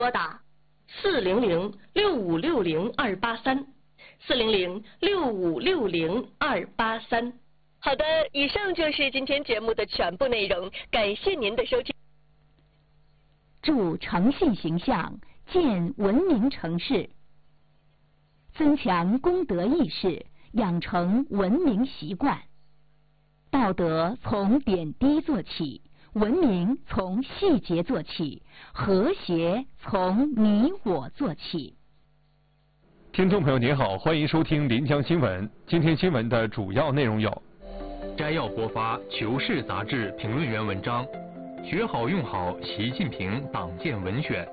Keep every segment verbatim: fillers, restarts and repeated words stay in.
拨打四零零六五六零二八三，四零零六五六零二八三。 好的，以上就是今天节目的全部内容，感谢您的收听。 助诚信形象，建文明城市，增强公德意识，养成文明习惯。道德从点滴做起，文明从细节做起，和谐从你我做起。 听众朋友您好，欢迎收听临江新闻。今天新闻的主要内容有：摘要播发《求是》杂志评论员文章，学好用好习近平党建文选。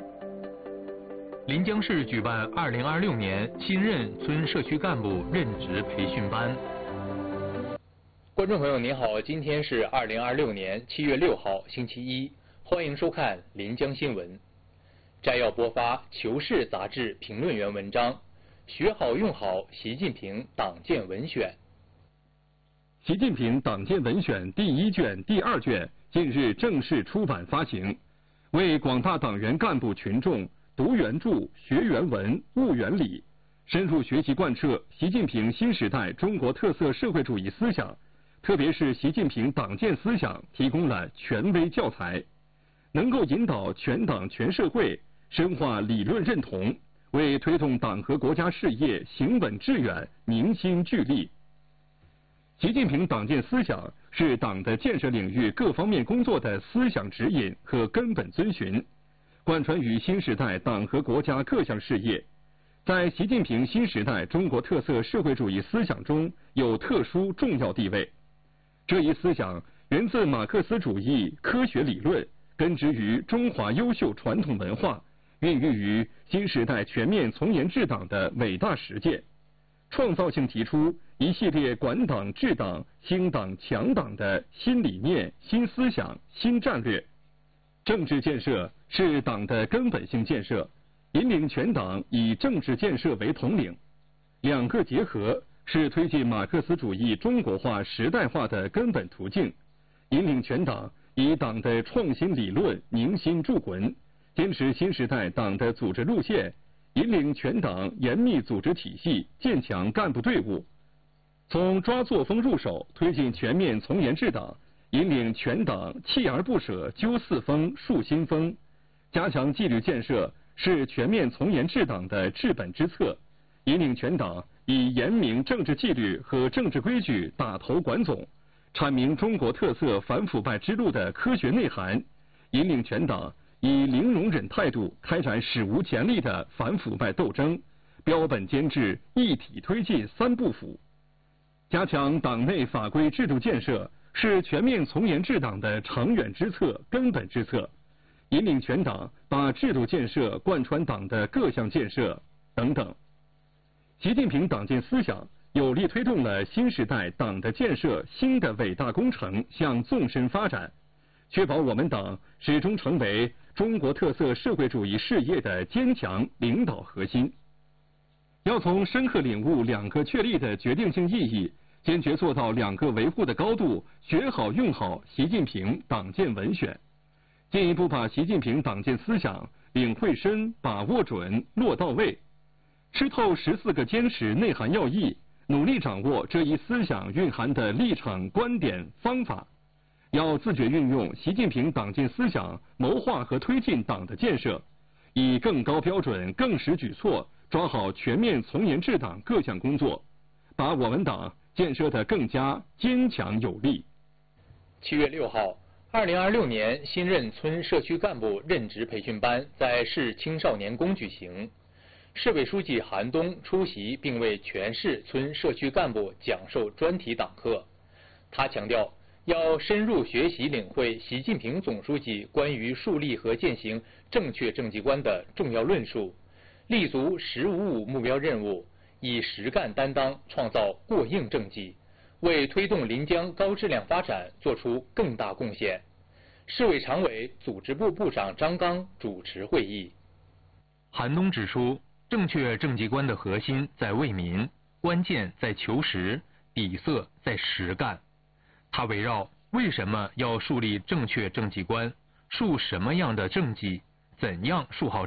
临江市举办二零二六年新任村社区干部任职培训班。观众朋友您好，今天是二零二六年七月六号星期一，欢迎收看临江新闻。摘要播发《求是》杂志评论员文章，学好用好习近平党建文选。习近平党建文选第一卷、第二卷近日正式出版发行，为广大党员干部群众读原著、学原文、悟原理，深入学习贯彻习近平新时代中国特色社会主义思想，特别是习近平党建思想提供了权威教材，能够引导全党全社会深化理论认同，为推动党和国家事业行稳致远凝心聚力。习近平党建思想是党的建设领域各方面工作的思想指引和根本遵循，贯穿于新时代党和国家各项事业，在习近平新时代中国特色社会主义思想中有特殊重要地位。这一思想源自马克思主义科学理论，根植于中华优秀传统文化，孕育于新时代全面从严治党的伟大实践，创造性提出一系列管党治党、兴党强党的新理念、新思想、新战略。政治建设是党的根本性建设，引领全党以政治建设为统领，两个结合是推进马克思主义中国化时代化的根本途径，引领全党以党的创新理论凝心铸魂，坚持新时代党的组织路线，引领全党严密组织体系，建强干部队伍，从抓作风入手，推进全面从严治党，引领全党锲而不舍究四风树新风，加强纪律建设是全面从严治党的治本之策，引领全党以严明政治纪律和政治规矩打头管总，阐明中国特色反腐败之路的科学内涵，引领全党以零容忍态度开展史无前例的反腐败斗争，标本兼治，一体推进三不腐。加强党内法规制度建设是全面从严治党的长远之策、根本之策，引领全党把制度建设贯穿党的各项建设等等。习近平党建思想有力推动了新时代党的建设新的伟大工程向纵深发展，确保我们党始终成为中国特色社会主义事业的坚强领导核心。要从深刻领悟两个确立的决定性意义，坚决做到两个维护的高度，学好用好习近平党建文选，进一步把习近平党建思想领会深、把握准、落到位，吃透十四个坚持内涵要义，努力掌握这一思想蕴含的立场、观点、方法。要自觉运用习近平党建思想，谋划和推进党的建设，以更高标准、更实举措抓好全面从严治党各项工作，把我们党建设得更加坚强有力。七月六号，二零二六年新任村社区干部任职培训班在市青少年宫举行，市委书记韩东出席并为全市村社区干部讲授专题党课。他强调，要深入学习领会习近平总书记关于树立和践行正确政绩观的重要论述，立足“十五五”目标任务，以实干担当创造过硬政绩，为推动临江高质量发展作出更大贡献。市委常委、组织部部长张刚主持会议。韩东指出，正确政绩观的核心在为民，关键在求实，底色在实干。他围绕为什么要树立正确政绩观，树什么样的政绩，怎样树好